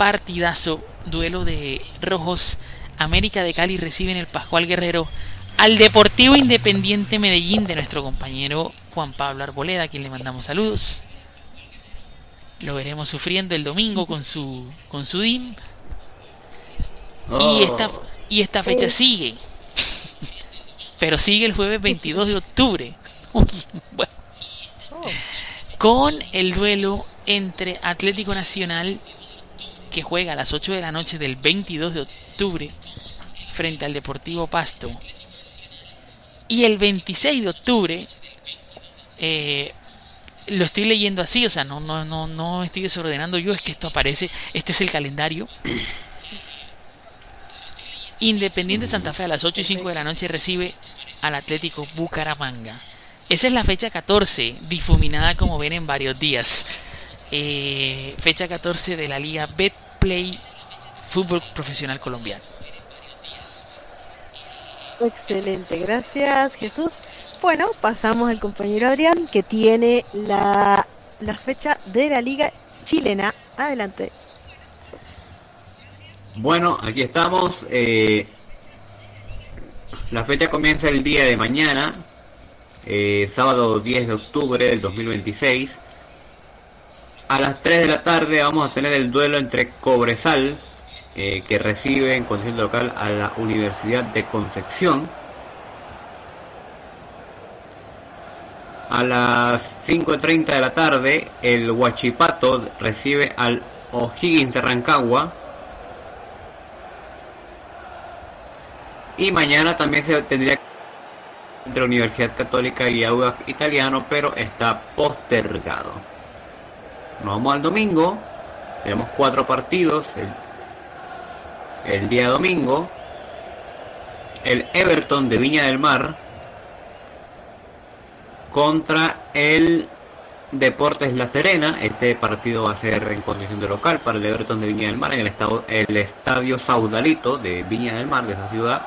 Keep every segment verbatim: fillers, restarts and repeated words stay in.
partidazo, duelo de rojos. América de Cali recibe en el Pascual Guerrero al Deportivo Independiente Medellín de nuestro compañero Juan Pablo Arboleda, a quien le mandamos saludos. Lo veremos sufriendo el domingo con su con su D I M. Oh. Y esta y esta fecha sigue. Pero sigue el jueves veintidós de octubre. Bueno, con el duelo entre Atlético Nacional, que juega a las ocho de la noche del veintidós de octubre frente al Deportivo Pasto, y el veintiséis de octubre, eh, lo estoy leyendo así, o sea, no, no, no, no estoy desordenando yo, es que esto aparece, este es el calendario. Independiente Santa Fe a las ocho y cinco de la noche recibe al Atlético Bucaramanga. Esa es la fecha catorce, difuminada como ven en varios días. Eh, fecha catorce de la Liga Betplay Fútbol Profesional Colombiano. Excelente, gracias Jesús. Bueno, pasamos al compañero Adrián, que tiene la, la fecha de la Liga Chilena. Adelante. Bueno, aquí estamos. Eh, la fecha comienza el día de mañana, eh, sábado diez de octubre del dos mil veintiséis. A las tres de la tarde vamos a tener el duelo entre Cobresal, eh, que recibe en condición de local a la Universidad de Concepción. A las cinco y treinta de la tarde, el Huachipato recibe al O'Higgins de Rancagua. Y mañana también se tendría entre Universidad Católica y Audax Italiano, pero está postergado. Nos vamos al domingo. Tenemos cuatro partidos. El, el día domingo, el Everton de Viña del Mar contra el Deportes La Serena. Este partido va a ser en condición de local para el Everton de Viña del Mar en el, estado, el estadio Saudalito de Viña del Mar, de esa ciudad.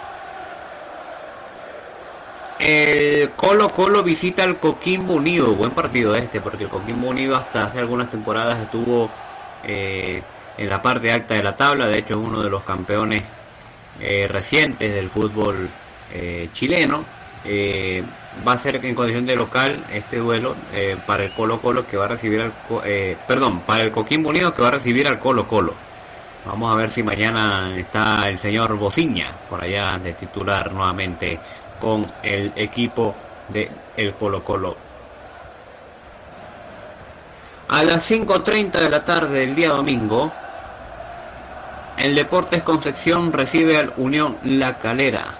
El Colo Colo visita al Coquimbo Unido. Buen partido este, porque el Coquimbo Unido hasta hace algunas temporadas estuvo eh, en la parte alta de la tabla. De hecho es uno de los campeones eh, recientes del fútbol eh, chileno. eh, Va a ser en condición de local este duelo eh, para el Colo Colo, que va a recibir al eh, perdón, para el Coquimbo Unido, que va a recibir al Colo Colo. Vamos a ver si mañana está el señor Bociña por allá de titular nuevamente con el equipo de el Colo Colo. A las cinco y treinta de la tarde del día domingo, el Deportes Concepción recibe al Unión La Calera.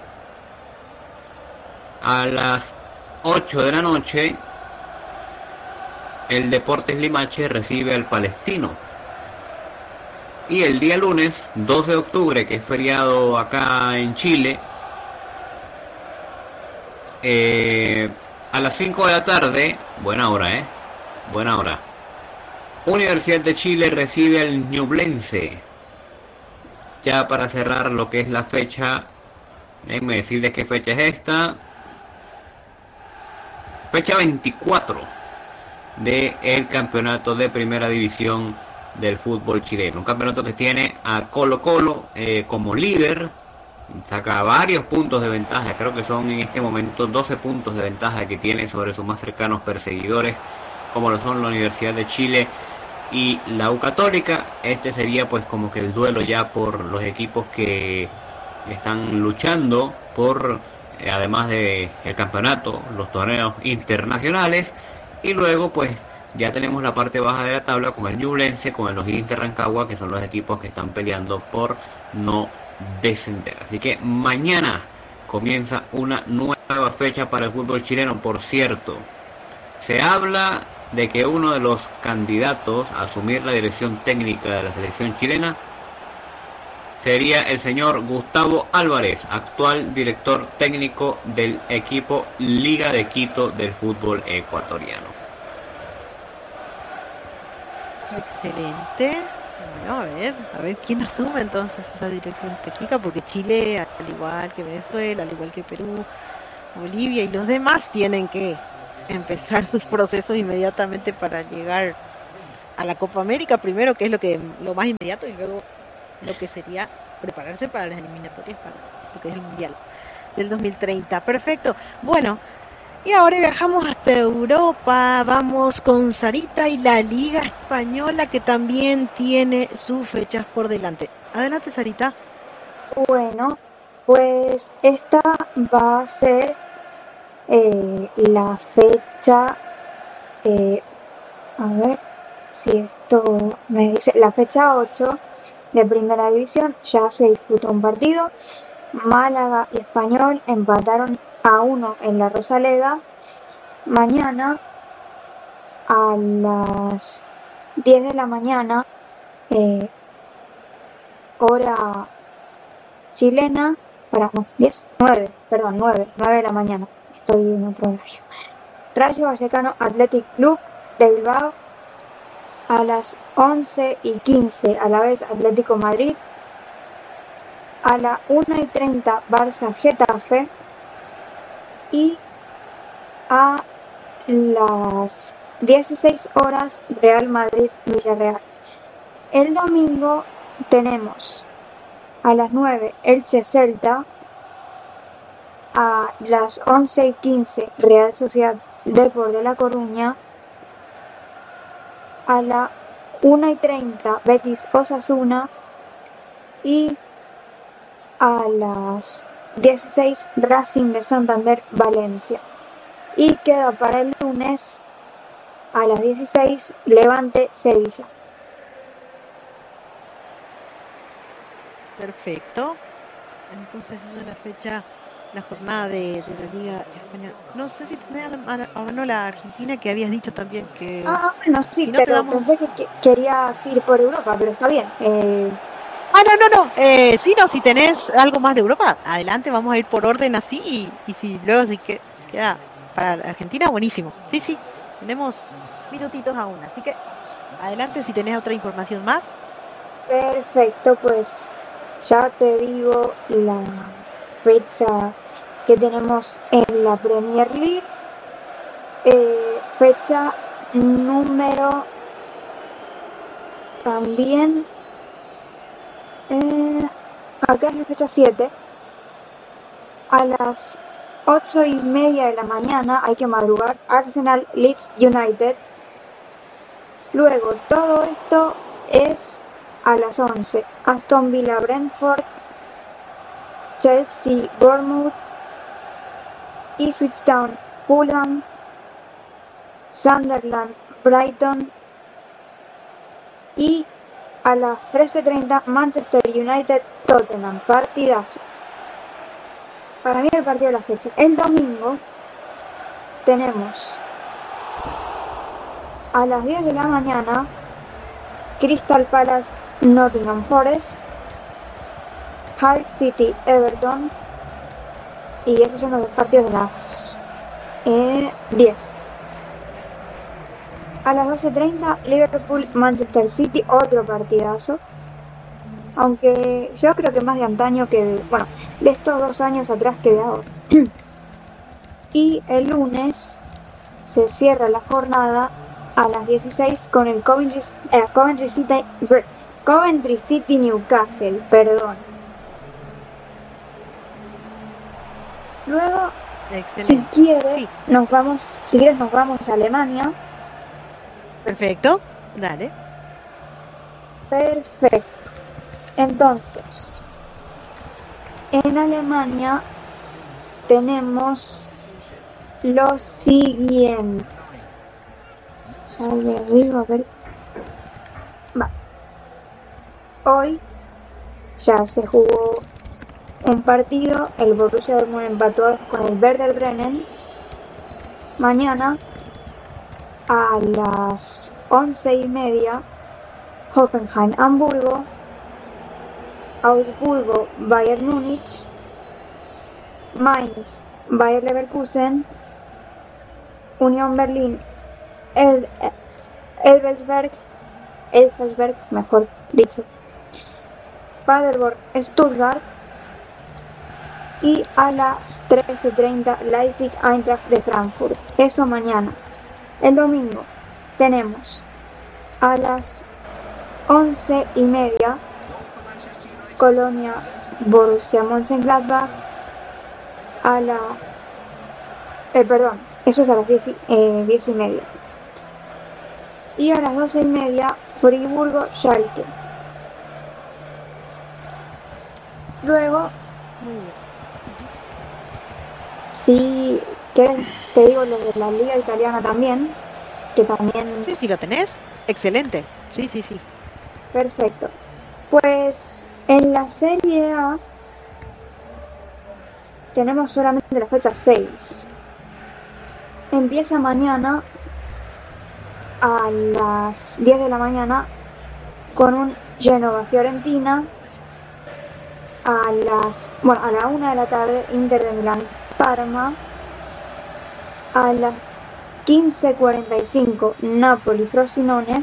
A las ocho de la noche, el Deportes Limache recibe al Palestino. Y el día lunes, doce de octubre, que es feriado acá en Chile, eh, a las cinco de la tarde, buena hora, eh, buena hora, Universidad de Chile recibe al Ñublense. Ya para cerrar lo que es la fecha, déjenme decirles qué fecha es esta. Fecha veinticuatro del campeonato de primera división del fútbol chileno. Un campeonato que tiene a Colo Colo eh, como líder. Saca varios puntos de ventaja. Creo que son en este momento doce puntos de ventaja que tiene sobre sus más cercanos perseguidores, como lo son la Universidad de Chile y la U Católica. Este sería pues como que el duelo ya por los equipos que están luchando por, eh, además de el campeonato, los torneos internacionales. Y luego pues ya tenemos la parte baja de la tabla con el Ñublense, con el O'Higgins de Rancagua, que son los equipos que están peleando por no descender. Así que mañana comienza una nueva fecha para el fútbol chileno. Por cierto, se habla de que uno de los candidatos a asumir la dirección técnica de la selección chilena sería el señor Gustavo Álvarez, actual director técnico del equipo Liga de Quito del fútbol ecuatoriano. Excelente. Bueno, a ver, a ver quién asume entonces esa dirección técnica, porque Chile, al igual que Venezuela, al igual que Perú, Bolivia y los demás, tienen que empezar sus procesos inmediatamente para llegar a la Copa América primero, que es lo que lo más inmediato, y luego lo que sería prepararse para las eliminatorias, para lo que es el Mundial del dos mil treinta. Perfecto. Bueno, y ahora viajamos hasta Europa. Vamos con Sarita y la Liga Española, que también tiene sus fechas por delante. Adelante, Sarita. Bueno, pues esta va a ser eh, la fecha, eh, a ver si esto me dice, la fecha ocho de Primera División. Ya se disputó un partido. Málaga y Español empataron a uno en la Rosaleda. Mañana a las diez de la mañana, eh, hora chilena, para no, diez, nueve, perdón, nueve, nueve de la mañana, estoy en otro horario. Rayo Vallecano Athletic Club de Bilbao. A las once y quince, a la vez Atlético Madrid. A la una y treinta, Barça Getafe. Y a las dieciséis horas, Real Madrid Villarreal. El domingo tenemos a las nueve, Elche Celta. A las once y quince, Real Sociedad Depor de La Coruña. A la una y treinta, Betis Osasuna. Y a las dieciséis, Racing de Santander Valencia. Y queda para el lunes a las dieciséis, Levante Sevilla. Perfecto. Entonces esa es la fecha, la jornada de, de la Liga Española. No sé si tenés a, a, a mano la Argentina, que habías dicho también que... Ah, bueno, sí, si no pero quedamos... pensé que, que querías ir por Europa, pero está bien. Eh... Ah, no, no, no. Eh, sí, no, si tenés algo más de Europa, adelante, vamos a ir por orden así. Y, y si luego si que, queda para la Argentina, buenísimo. Sí, sí, tenemos minutitos aún. Así que adelante si tenés otra información más. Perfecto, pues ya te digo la fecha que tenemos en la Premier League. Eh, fecha número también... Eh, acá es la fecha siete. A las ocho y media de la mañana, hay que madrugar, Arsenal Leeds United. Luego, todo esto es a las once. Aston Villa Brentford, Chelsea Bournemouth, Ipswich Town Fulham, Sunderland Brighton. Y a las trece treinta, Manchester United Tottenham. Partidazo. Para mí el partido de la fecha. El domingo tenemos a las diez de la mañana, Crystal Palace Nottingham Forest, Hull City Everton. Y esos son los dos partidos de las eh, diez. A las doce treinta, Liverpool Manchester City, otro partidazo. Aunque yo creo que más de antaño que de, bueno, de estos dos años atrás que de ahora. Y el lunes se cierra la jornada a las dieciséis con el Coventry, eh, Coventry City Coventry City Newcastle, perdón. Luego, excelente. Si quieres, sí. nos vamos, si quieres nos vamos a Alemania. Perfecto, dale. Perfecto. Entonces, en Alemania tenemos lo siguiente. Ya les digo, a ver. Va. Hoy ya se jugó un partido. El Borussia Dortmund empató con el Werder Bremen. Mañana a las once y media, Hoffenheim Hamburgo, Augsburgo Bayern Múnich, Mainz Bayer Leverkusen, Unión Berlín El, Elversberg, Elversberg, mejor dicho, Paderborn Stuttgart. Y a las trece treinta, Leipzig Eintracht de Frankfurt. Eso mañana. El domingo tenemos A las once y media, Colonia Borussia Mönchengladbach. A la... Eh, perdón, eso es a las diez y, eh, diez y media. Y a las doce y media, Friburgo Schalke. Luego, Muy bien. si quieres, te digo lo de la liga italiana también, que también... Sí, sí, lo tenés. Excelente. Sí, sí, sí. Perfecto. Pues en la Serie A tenemos solamente la fecha seis. Empieza mañana a las diez de la mañana con un Genova Fiorentina. A las, bueno, a la una de la tarde, Inter de Milán Parma. A las quince cuarenta y cinco, Napoli Frosinone.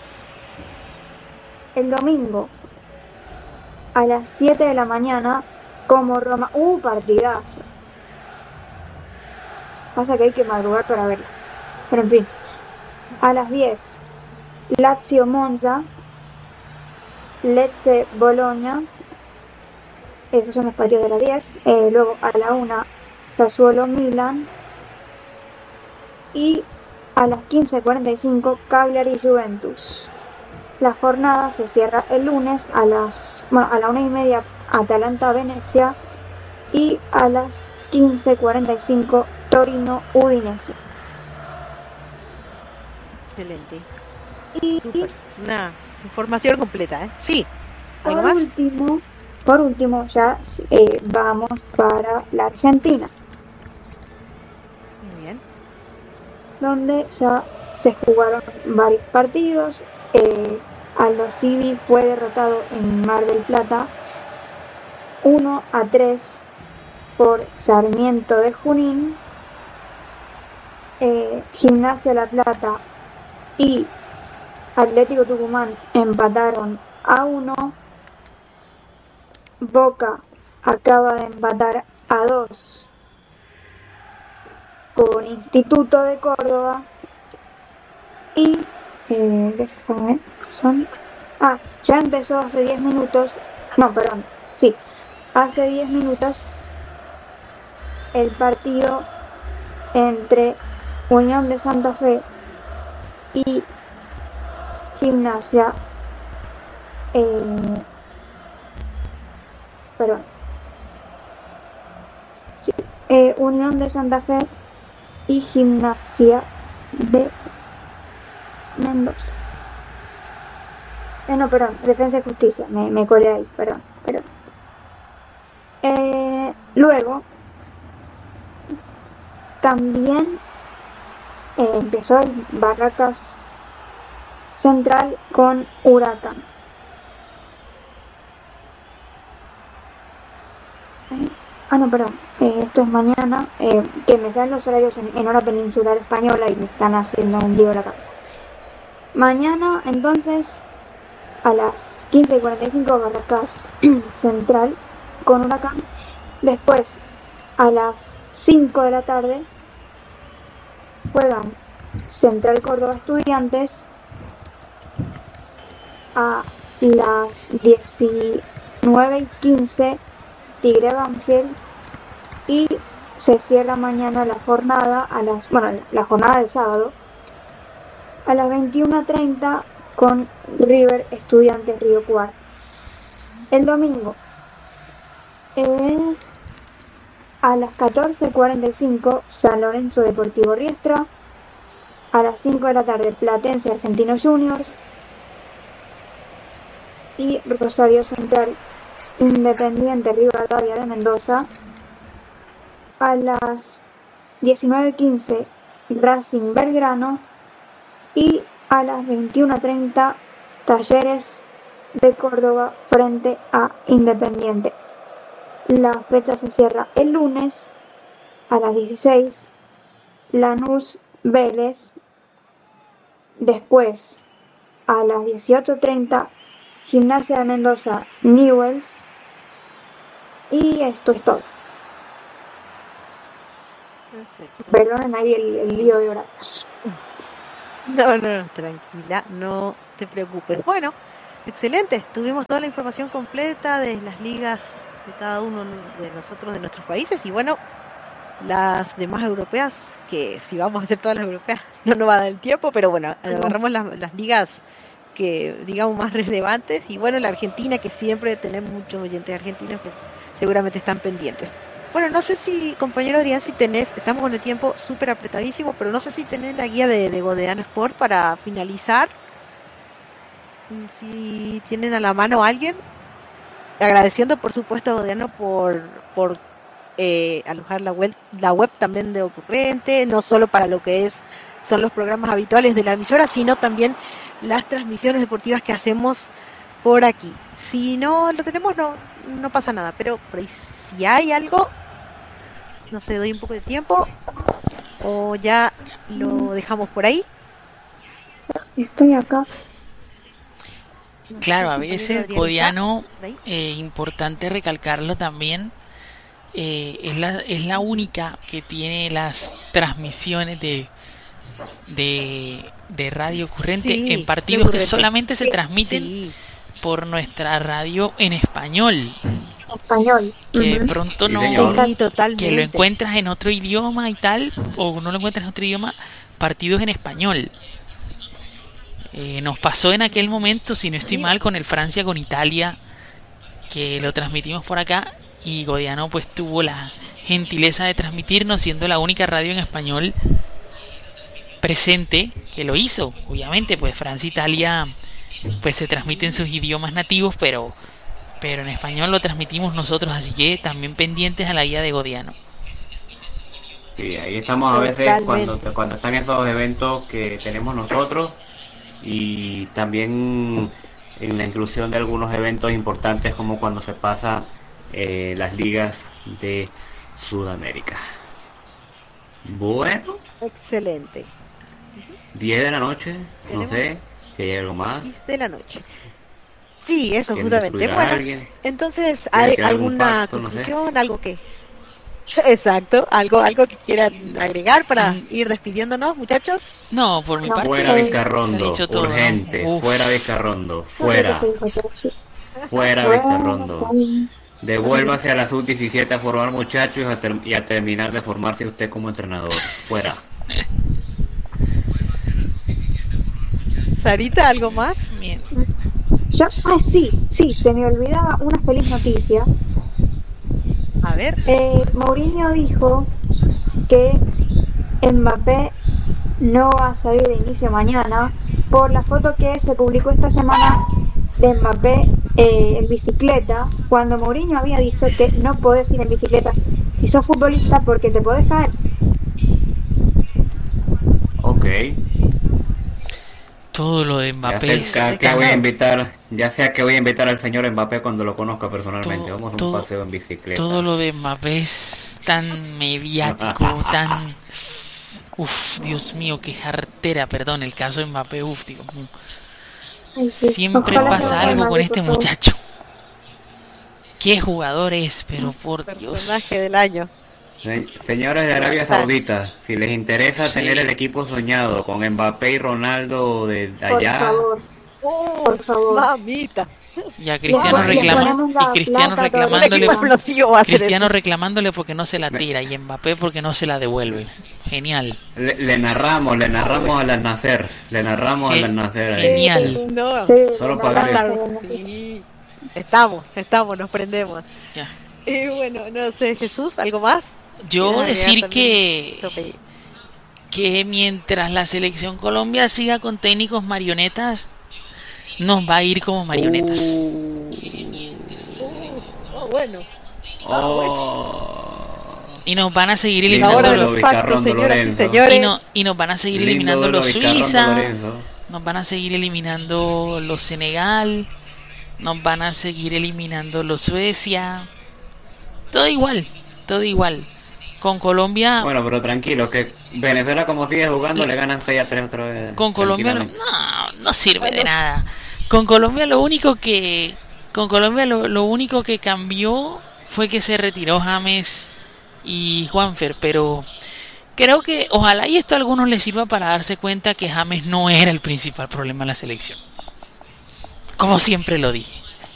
El domingo a las siete de la mañana, como Roma. ¡Uh, partidazo! Pasa que hay que madrugar para verlo. Pero en fin. A las diez, Lazio Monza. Lecce Bologna. Esos son los partidos de las diez. Eh, luego a la una, Sassuolo Milan. Y a las quince cuarenta y cinco, Cagliari Juventus. La jornada se cierra el lunes a las bueno, a la una y media, Atalanta Venecia. Y a las quince cuarenta y cinco, Torino Udinese. Excelente. Y Súper. Una información completa, ¿eh? Sí. por ¿Algo más? último, por último ya eh, vamos para la Argentina, Muy bien. donde ya se jugaron varios partidos. Eh, Aldo Civi fue derrotado en Mar del Plata uno a tres por Sarmiento de Junín. Eh, Gimnasia La Plata y Atlético Tucumán empataron a uno. Boca acaba de empatar a dos con Instituto de Córdoba. Y eh, déjame son ah ya empezó hace diez minutos no perdón sí hace diez minutos el partido entre Unión de Santa Fe y Gimnasia eh, perdón sí, eh, Unión de Santa Fe y Gimnasia de Mendoza. Eh, no, perdón, Defensa y Justicia, me, me colé ahí, perdón, perdón. Eh, luego, también eh, empezó el Barracas Central con Huracán. Eh, ah, no, perdón, eh, esto es mañana, eh, que me salen los horarios en, en hora peninsular española y me están haciendo un lío de la cabeza. Mañana, entonces, a las quince cuarenta y cinco, Barracas Central con Huracán. Después, a las cinco de la tarde, juegan Central Córdoba Estudiantes. A las diecinueve y quince, Tigre Banfield. Y se cierra mañana la jornada, a las bueno, la jornada del sábado, a las veintiuna treinta con River Estudiantes Río Cuarto. El domingo, eh, a las catorce cuarenta y cinco, San Lorenzo Deportivo Riestra. A las cinco de la tarde, Platense Argentinos Juniors. Y Rosario Central Independiente Rivadavia de Mendoza. A las diecinueve quince, Racing Belgrano. Y a las veintiuna treinta, Talleres de Córdoba frente a Independiente. La fecha se cierra el lunes a las dieciséis, Lanús Vélez. Después, a las dieciocho treinta, Gimnasia de Mendoza Newell's. Y esto es todo. Perfecto. Perdonen ahí el, el lío de horarios. No, no, tranquila, no te preocupes. Bueno, excelente. Tuvimos toda la información completa de las ligas de cada uno de nosotros, de nuestros países. Y bueno, las demás europeas, que si vamos a hacer todas las europeas, no nos va a dar el tiempo, pero bueno, agarramos las, las ligas que digamos más relevantes. Y bueno, la Argentina, que siempre tenemos muchos oyentes argentinos que seguramente están pendientes. Bueno, no sé si, compañero Adrián, si tenés, estamos con el tiempo súper apretadísimo, pero no sé si tenés la guía de, de Godeano Sport para finalizar. Si tienen a la mano a alguien, agradeciendo por supuesto a Godeano por, por eh, alojar la web, la web también de Ocurrente, no solo para lo que es son los programas habituales de la emisora, sino también las transmisiones deportivas que hacemos por aquí. Si no lo tenemos, no, no pasa nada, pero por ahí, si hay algo, no sé, doy un poco de tiempo o ya lo dejamos por ahí. Estoy acá. Claro, a veces Godeano, eh, importante recalcarlo también, eh, es la es la única que tiene las transmisiones de de, de radio Ocurrente Sí, en partidos Ocurrente. que solamente se transmiten Sí, por nuestra radio en español, Español. que de Ujú. pronto Sí, no, señor. sí, totalmente. que lo encuentras en otro idioma y tal, o no lo encuentras en otro idioma, partidos en español. Eh, nos pasó en aquel momento, si no estoy mal, con el Francia con Italia, que lo transmitimos por acá, y Godeano pues tuvo la gentileza de transmitirnos, siendo la única radio en español presente que lo hizo. Obviamente, pues Francia e Italia pues se transmiten sus idiomas nativos, pero pero en español lo transmitimos nosotros, así que también pendientes a la guía de Godeano. Sí, ahí estamos a veces Totalmente. cuando, cuando están esos eventos que tenemos nosotros, y también en la inclusión de algunos eventos importantes como cuando se pasa eh, las ligas de Sudamérica. Bueno, Excelente. diez de la noche, no Tenemos- sé si hay algo más. diez de la noche. Sí, eso ¿Quieren justamente. destruir a Bueno, alguien? entonces, ¿Quieren ¿hay tirar algún alguna facto? No sé. conclusión? ¿Algo que...? Exacto, algo algo que quieran agregar para Mm. ir despidiéndonos, muchachos. No, por mi No. parte Fuera se ha Vizcarrondo, dicho todo, ¿no? urgente, Uf. fuera Vizcarrondo, Creo fuera, que se dijo todo, sí. fuera Bueno, Vizcarrondo. está bien. Devuélvase a la sub diecisiete a formar muchachos y a, ter- y a terminar de formarse usted como entrenador. Fuera. Sarita, ¿algo más? Bien. Yo, ah, sí, sí, se me olvidaba una feliz noticia. A ver, Eh, Mourinho dijo que Mbappé no va a salir de inicio mañana por la foto que se publicó esta semana de Mbappé eh, en bicicleta, cuando Mourinho había dicho que no podés ir en bicicleta si sos futbolista porque te podés caer. Ok. Todo lo de Ya Mbappé sé es que voy a tan- invitar, ya sea que voy a invitar al señor Mbappé cuando lo conozca personalmente. Todo- Vamos a un todo- paseo en bicicleta. todo lo de Mbappé es tan mediático, tan... Uf, Dios mío, qué jartera, perdón, el caso de Mbappé, uf, Dios mío. Ay, sí. Siempre Ojalá pasa no vaya algo mal, con por este favor. muchacho. Qué jugador es, pero por personaje Dios. del año. Se- Señores de Arabia Saudita, si les interesa Sí. tener el equipo soñado con Mbappé y Ronaldo de Por allá, favor, Oh, por favor. mamita. Y a Cristiano Después le reclama ponemos la y Cristiano plata, todo. Un reclamándole equipo explosivo va a ser Cristiano eso. reclamándole porque no se la tira y Mbappé porque no se la devuelve. Genial. le, le narramos, le narramos al Al-Nacer, le narramos al Al-Nacer ahí. Genial. No, Sí, Solo la pagar verdad, Claro, sí. sí. Estamos, estamos, nos prendemos. Ya. Y bueno, no sé, Jesús, ¿algo más? Yo ¿Quieres decir agregar que también? que mientras la selección Colombia siga con técnicos marionetas, nos va a ir como marionetas. Oh, bueno. Oh, Y nos van a seguir Lindo La hora de eliminando duelo, los factos, Vizcarrondo señoras y Lorenzo. señores. y, no, y nos van a seguir lindo eliminando duelo, los Vizcarrondo Suiza, Lorenzo. nos van a seguir eliminando los Senegal, nos van a seguir eliminando los Suecia. Todo igual, todo igual. Con Colombia, Bueno, pero tranquilo, que Venezuela como sigue jugando le ganan seis a tres otra vez. con Colombia no, tranquilamente. no, no sirve de nada. Con Colombia lo único que con Colombia lo, lo único que cambió fue que se retiró James y Juanfer, pero creo que ojalá y esto a algunos les sirva para darse cuenta que James no era el principal problema en la selección. Como siempre lo dije.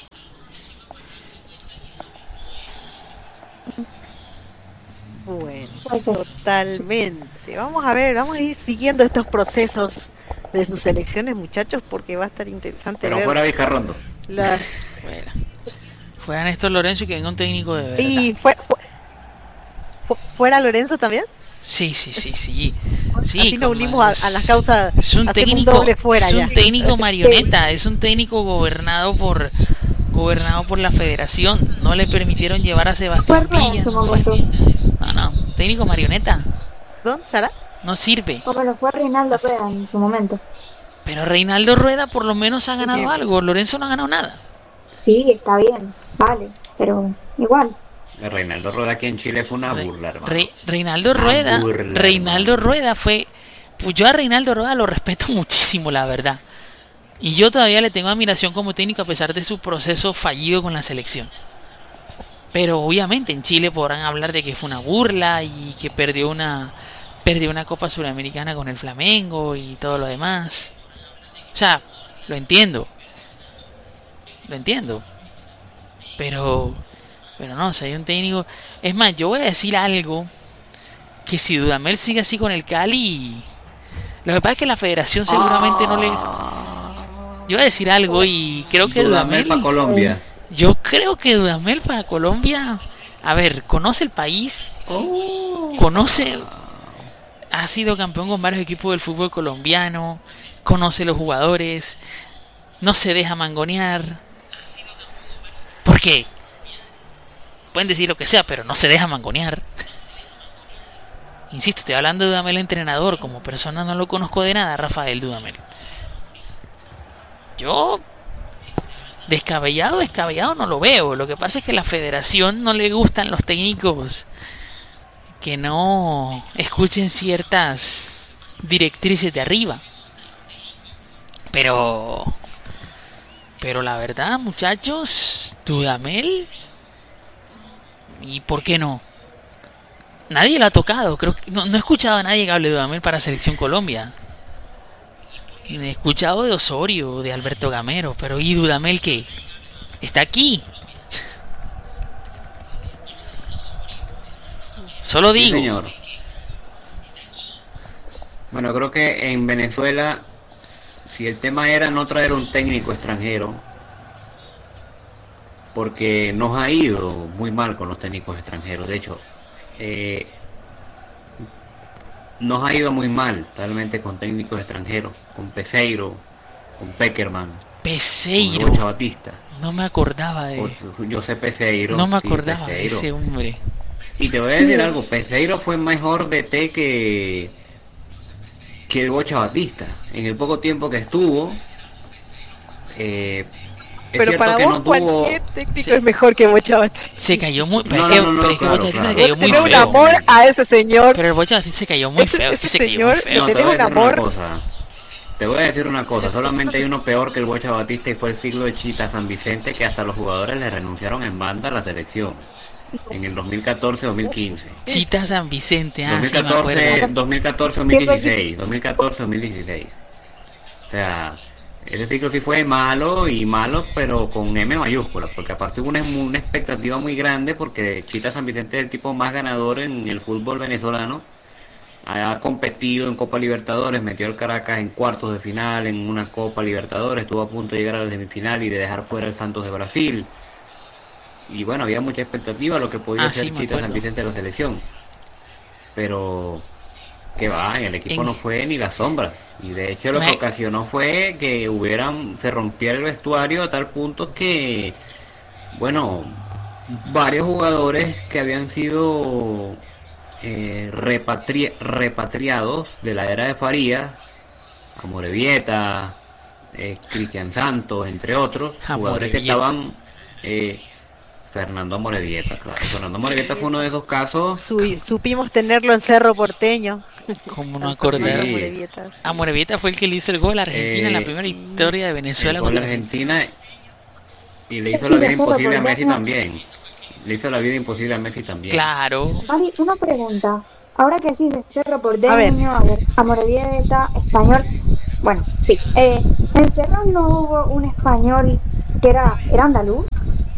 Bueno, totalmente. Vamos a ver, vamos a ir siguiendo estos procesos de sus selecciones, muchachos, porque va a estar interesante. Pero ver fuera Vizcarrondo. La... Fuera. Fuera Néstor Lorenzo y que venga un técnico de verdad. ¿Y fue, fue, fuera Lorenzo también? Sí, sí, sí, sí. sí Así nos unimos a, a las causas. Es un técnico, un doble fuera es un ya. técnico marioneta, es un técnico gobernado por gobernado por la Federación. No le permitieron llevar a Sebastián Fue Rueda en Villa. su momento. No, no, técnico marioneta. ¿Dónde, Sara? No sirve. Como lo fue Reinaldo Rueda en su momento. Pero Reinaldo Rueda por lo menos ha ganado Sí. algo. Lorenzo no ha ganado nada. Sí, está bien, vale, pero igual. Reinaldo Rueda aquí en Chile fue una Re- burla, hermano. Re- Reinaldo Una Rueda, burla, Reinaldo hermano. Rueda fue, pues yo a Reinaldo Rueda lo respeto muchísimo, la verdad. Y yo todavía le tengo admiración como técnico a pesar de su proceso fallido con la selección. Pero obviamente en Chile podrán hablar de que fue una burla y que perdió una perdió una Copa Suramericana con el Flamengo y todo lo demás. O sea, lo entiendo. Lo entiendo. Pero Pero no, si hay un técnico... Es más, yo voy a decir algo, que si Dudamel sigue así con el Cali... Lo que pasa es que la federación seguramente no le... Yo voy a decir algo y creo que Dudamel Dudamel... para Colombia. Yo creo que Dudamel para Colombia... A ver, conoce el país, conoce... Ha sido campeón con varios equipos del fútbol colombiano, conoce los jugadores, no se deja mangonear. ¿Por qué? Pueden decir lo que sea, pero no se deja mangonear. Insisto, estoy hablando de Dudamel entrenador. Como persona no lo conozco de nada, Rafael Dudamel. Yo... Descabellado, descabellado no lo veo. Lo que pasa es que a la federación no le gustan los técnicos que no escuchen ciertas directrices de arriba. Pero... Pero la verdad, muchachos, Dudamel... ¿Y por qué no? Nadie lo ha tocado. Creo que no, no he escuchado a nadie que hable de Dudamel para Selección Colombia. He escuchado de Osorio, de Alberto Gamero, pero ¿y Dudamel qué? Está aquí. Solo Sí, digo. señor. Bueno, creo que en Venezuela, si el tema era no traer un técnico extranjero, porque nos ha ido muy mal con los técnicos extranjeros. De hecho, eh, nos ha ido muy mal realmente con técnicos extranjeros, con Peseiro, con Peckerman, con Peseiro. Rocha Batista, No me acordaba de... o José Peseiro. No me sí, acordaba de Peseiro. ese hombre. Y te voy a decir algo, Peseiro fue mejor D T que que el Bocha Batista. En el poco tiempo que estuvo, eh, es Pero cierto para que vos no tuvo... cualquier técnico Sí. es mejor que Bocha Batista. Se cayó muy... Pero No, es que, no, no, pero es que claro, Bocha Batista claro. se cayó muy Tenés un feo. amor a ese señor. Pero el Bocha Batista se cayó muy Ese- feo. Es que ese se cayó muy señor feo. No, te tenés voy a un decir una amor. cosa. Te voy a decir una cosa. Solamente hay uno peor que el Bocha Batista y fue el siglo de Chita San Vicente, que hasta los jugadores le renunciaron en banda a la selección. En el dos mil catorce dos mil quince. Chita San Vicente, ah, sí me 2014, acuerdo. dos mil catorce dos mil dieciséis. dos mil catorce dos mil dieciséis. O sea, ese ciclo sí fue malo y malo, pero con M mayúscula, porque aparte hubo una, una expectativa muy grande, porque Chita San Vicente es el tipo más ganador en el fútbol venezolano. Ha competido en Copa Libertadores, metió al Caracas en cuartos de final, en una Copa Libertadores, estuvo a punto de llegar a la semifinal y de dejar fuera el Santos de Brasil. Y bueno, había mucha expectativa a lo que podía Ah, hacer sí, me Chita San acuerdo. Vicente de la selección. Pero que va, en el equipo En- no fue ni la sombra. Y de hecho lo Me- que ocasionó fue que hubieran, se rompiera el vestuario a tal punto que, bueno, varios jugadores que habían sido eh, repatri- repatriados de la era de Farías, Amorebieta, eh, Cristian Santos, entre otros, jugadores que Amorebieta. estaban... eh, Fernando Amorebieta, claro. Fernando Amorebieta fue uno de esos casos. Su- supimos tenerlo en Cerro Porteño. ¿Cómo no Sí. acordar? Amorebieta, sí. Amorebieta fue el que le hizo el gol a Argentina en la Eh, primera historia de Venezuela Con la contra Argentina y le hizo Sí, la vida de Cerro imposible a Messi Porteño. también. le hizo la vida imposible a Messi también. Claro. Mari, una pregunta. Ahora que sí, Cerro A ver. Porteño, a ver, Amorebieta, Español. Bueno, sí. Eh, en Cerro no hubo un español que era, era andaluz.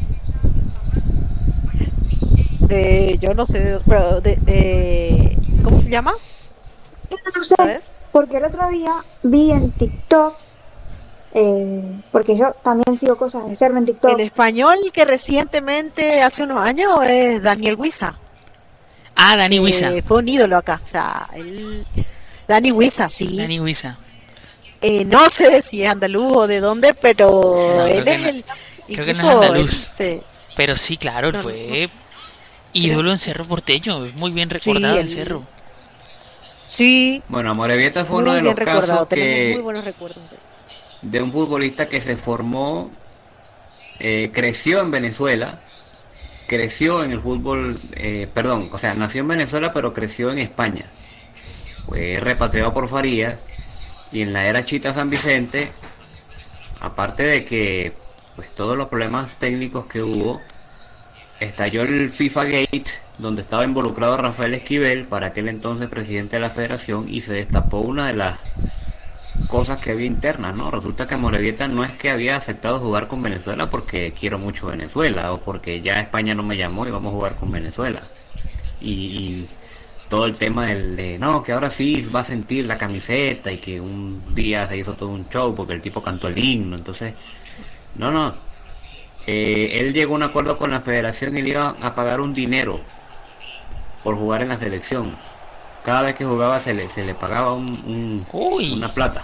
Eh, yo no sé, de- pero de, eh, ¿cómo se llama? Yo no sé, ¿Sabes? porque el otro día vi en TikTok, eh, porque yo también sigo cosas de Cerro en TikTok. El español que recientemente, hace unos años, es Daniel Huiza. Ah, Dani Huiza. Eh, fue un ídolo acá. O sea, él, Dani Huiza, sí. Dani Huiza. Eh, no sé si es andaluz o de dónde, pero No, creo él que es no. el. Creo que no es incluso él andaluz. se- Pero sí, claro, él No, no, fue ídolo en Cerro Porteño. Es muy bien recordado Sí, en él- Cerro. sí, Bueno, Amorebieta fue muy uno de los bien recordado. casos Tenemos muy que buenos recuerdos. de él. de un futbolista que se formó, eh, creció en Venezuela, creció en el fútbol, eh, perdón, o sea, nació en Venezuela pero creció en España. Fue repatriado por Farías y en la era Chita San Vicente, aparte de que pues todos los problemas técnicos que hubo, estalló el FIFA Gate, donde estaba involucrado Rafael Esquivel, para aquel entonces presidente de la federación, y se destapó una de las cosas que había internas, ¿no? Resulta que Amorebieta no es que había aceptado jugar con Venezuela porque quiero mucho Venezuela o porque ya España no me llamó y vamos a jugar con Venezuela. Y, y todo el tema del de no, que ahora sí va a sentir la camiseta y que un día se hizo todo un show porque el tipo cantó el himno. Entonces, no, no. Eh, él llegó a un acuerdo con la federación y le iba a pagar un dinero por jugar en la selección. Cada vez que jugaba se le, se le pagaba un, un- Uy. una plata.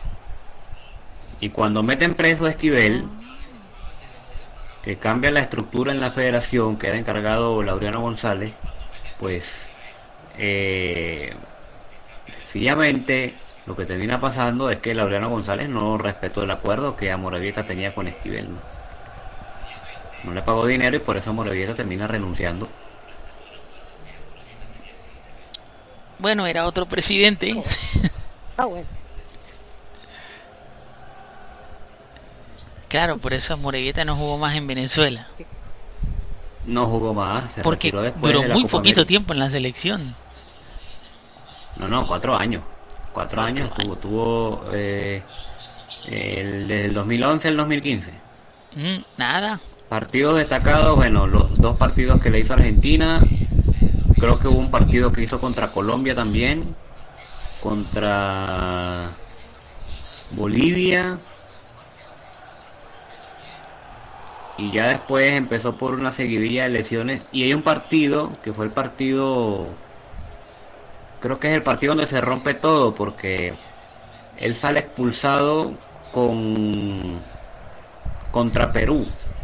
Y cuando meten preso a Esquivel, que cambia la estructura en la federación, queda encargado Laureano González, pues eh, sencillamente lo que termina pasando es que Laureano González no respetó el acuerdo que Amorebieta tenía con Esquivel, ¿no? No le pagó dinero y por eso Amorebieta termina renunciando. Bueno, era otro presidente. Ah, bueno. Claro, por eso Amorebieta no jugó más en Venezuela. No jugó más, se Porque retiró después duró de la muy Copa poquito América. tiempo en la selección. No, no, cuatro años. Cuatro, Cuatro años tuvo, años. tuvo eh, el, desde el dos mil once al dos mil quince. Mm, nada. Partidos destacados, bueno, los dos partidos que le hizo Argentina. Creo que hubo un partido que hizo contra Colombia también. Contra Bolivia. Y ya después empezó por una seguidilla de lesiones. Y hay un partido, que fue el partido... Creo que es el partido donde se rompe todo, porque él sale expulsado con contra Perú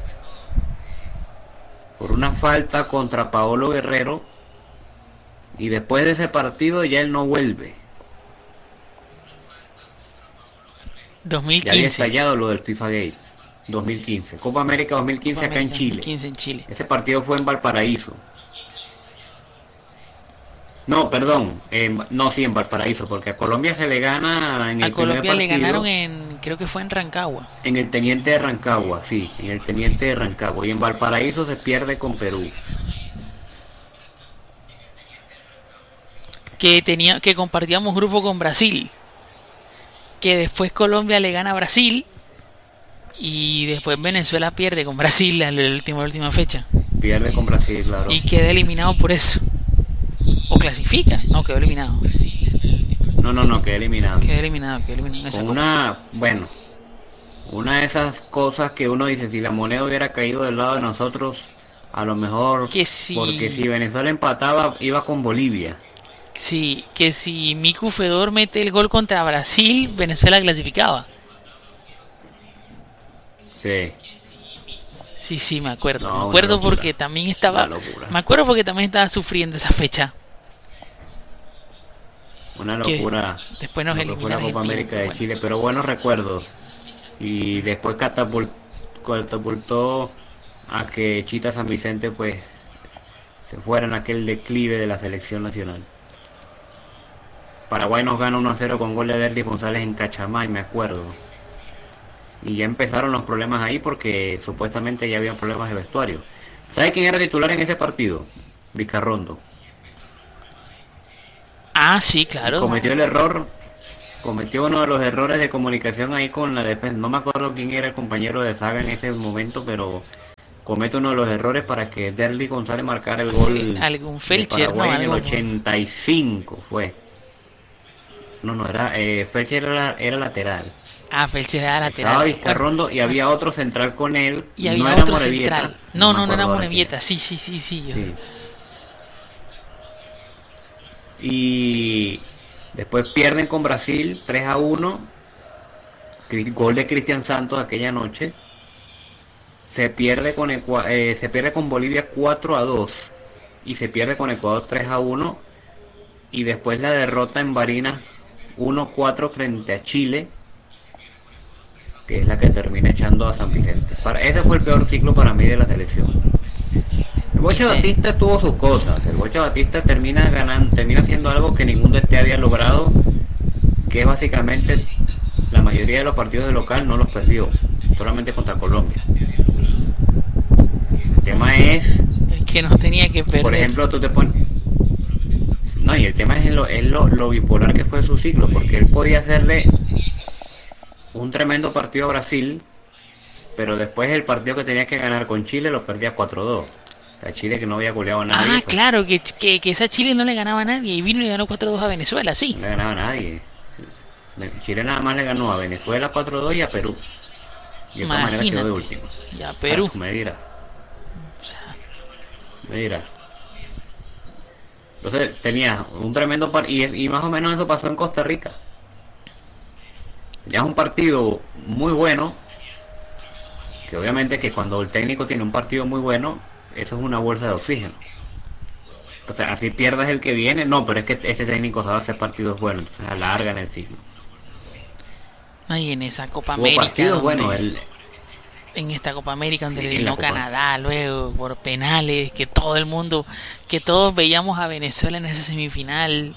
por una falta contra Paolo Guerrero, y después de ese partido ya él no vuelve. Ya había dos mil quince. estallado lo del FIFA Gate. dos mil quince, Copa América dos mil quince Copa acá en América Chile. dos mil quince en Chile. Ese partido fue en Valparaíso. No, perdón, en- no, sí, en Valparaíso, porque a Colombia se le gana en A el primer Colombia le partido, ganaron en, creo que fue en Rancagua. en el Teniente de Rancagua, sí, en el Teniente de Rancagua, y en Valparaíso se pierde con Perú. Que tenía, que compartíamos grupo con Brasil. Que después Colombia le gana a Brasil. Y después Venezuela pierde con Brasil en la última, la última fecha. Pierde con Brasil, claro. Y queda eliminado por eso. O clasifica. No, quedó eliminado. No, no, no, queda eliminado. Quedó eliminado, quedó eliminado en esa Con copa. una, bueno, una de esas cosas que uno dice, si la moneda hubiera caído del lado de nosotros, a lo mejor, Que sí. porque si Venezuela empataba, iba con Bolivia. Sí, que si Miku Fedor mete el gol contra Brasil, Venezuela clasificaba. Sí, Sí, sí, me acuerdo. No, me una acuerdo locura. porque también estaba. Una locura. Me acuerdo porque también estaba sufriendo esa fecha. una Que locura. después nos lo que fue elimina la Copa Argentina, América pero de bueno. Chile, pero buenos recuerdos. Y después catapult- catapultó a que Chita San Vicente pues se fuera en aquel declive de la selección nacional. Paraguay nos gana uno a cero con gol de Derlis González en Cachamay, me acuerdo. Y ya empezaron los problemas ahí porque supuestamente ya había problemas de vestuario. ¿Sabe quién era titular en ese partido? Vizcarrondo. Ah, sí, claro. Cometió el error, cometió uno de los errores de comunicación ahí con la defensa. No me acuerdo quién era el compañero de saga en ese momento, pero comete uno de los errores para que Derly González marcara el gol. Algún Felcher, Paraguay, ¿no? en el Algo, ochenta y cinco fue. No, no, era eh, Felcher era, era lateral. Ah, Felcher era lateral. Estaba Vizcarrondo y había otro central con él. Y había no era otro Morevieta, central. No, no, me no era acuerdo ahora Morevieta. Sí, sí, sí, sí. quién. Sí. Y después pierden con Brasil tres a uno. Gol de Cristian Santos aquella noche. Se pierde con Ecua- eh, se pierde con Bolivia cuatro a dos. Y se pierde con Ecuador tres a uno. Y después la derrota en Barinas uno cuatro frente a Chile, que es la que termina echando a San Vicente. Para, ese fue el peor ciclo para mí de la selección. El Bocha Batista tuvo sus cosas. El Bocha Batista termina ganando, termina haciendo algo que ningún D T había logrado, que es básicamente la mayoría de los partidos de local no los perdió, solamente contra Colombia. El tema es, el que no tenía que perder. Por ejemplo, tú te pones. No, y el tema es lo, es lo, lo bipolar que fue su ciclo, porque él podía hacerle un tremendo partido a Brasil, pero después el partido que tenía que ganar con Chile lo perdía cuatro dos. O sea, Chile que no había goleado a nadie. Ah, pues, claro, que, que, que esa Chile no le ganaba a nadie y vino y ganó cuatro dos a Venezuela, sí. No le ganaba a nadie. Chile nada más le ganó a Venezuela cuatro dos y a Perú. Y de todas maneras quedó de último. Ya Perú. Ah, me dirás. O sea, Me dirás. Entonces tenía un tremendo partido, y, y más o menos eso pasó en Costa Rica. Ya es un partido muy bueno, que obviamente que cuando el técnico tiene un partido muy bueno, eso es una bolsa de oxígeno. O sea, así pierdas el que viene, no, pero es que este técnico sabe hacer partidos buenos, entonces alargan el ciclo. ay, en esa Copa Hubo América. partidos donde, buenos, el, en esta Copa América donde Sí, le en la eliminó Copa. Canadá luego por penales, que todo el mundo, que todos veíamos a Venezuela en esa semifinal.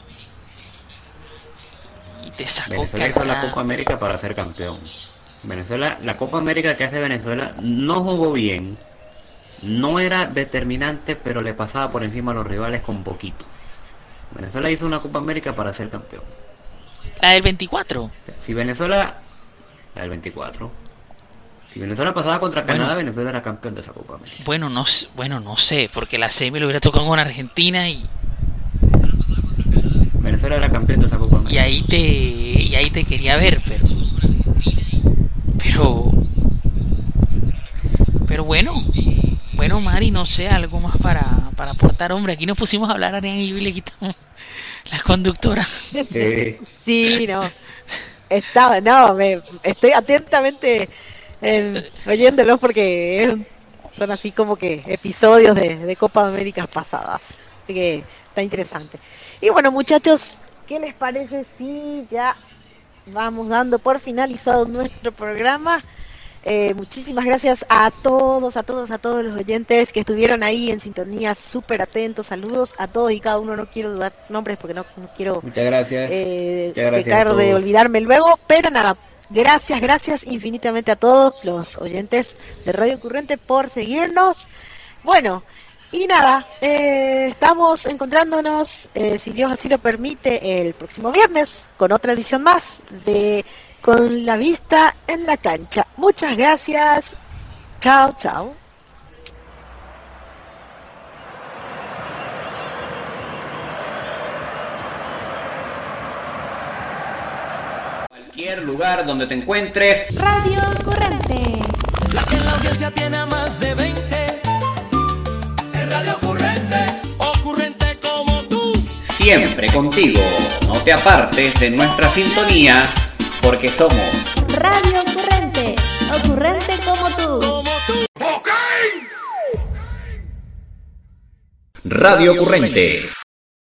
Y te sacó Venezuela hizo la Canadá. Copa América para ser campeón. Venezuela, la Copa América que hace Venezuela no jugó bien, no era determinante, pero le pasaba por encima a los rivales con poquito. Venezuela hizo una Copa América para ser campeón. La del veinticuatro. O sea, si Venezuela, la del veinticuatro, si Venezuela pasaba contra Bueno. Canadá, Venezuela era campeón de esa Copa América. Bueno, no, s- bueno, no sé, porque la semi lo hubiera tocado con Argentina y, Venezuela era campeón de esa Copa y América. ahí te y ahí te quería ver, pero pero pero bueno, bueno Mari, no sé, algo más para, para aportar, hombre, aquí nos pusimos a hablar Arián y yo y le quitamos las conductoras. Eh, Sí, no. Estaba, no, me estoy atentamente eh, oyéndolos porque es- son así como que episodios de, de Copa América pasadas. Así que está interesante. Y bueno, muchachos, ¿qué les parece si ya vamos dando por finalizado nuestro programa? Eh, muchísimas gracias a todos, a todos, a todos los oyentes que estuvieron ahí en sintonía, súper atentos. Saludos a todos y cada uno. No quiero dar nombres porque no, no quiero muchas gracias. eh, Muchas gracias pecar a de todos. olvidarme luego, pero nada, gracias, gracias infinitamente a todos los oyentes de Radio Ocurrente por seguirnos. Bueno, y nada, eh, estamos encontrándonos, eh, si Dios así lo permite, el próximo viernes con otra edición más de Con la Vista en la Cancha. Muchas gracias. Chao, chao. Cualquier lugar donde te encuentres, Radio Ocurrente. La que en la audiencia tiene a más de veinte. Es Radio Ocurrente. Ocurrente como tú. siempre contigo. No te apartes de nuestra sintonía, porque somos Radio Ocurrente. Ocurrente como tú. Como tú. ¡Ok! Radio Ocurrente.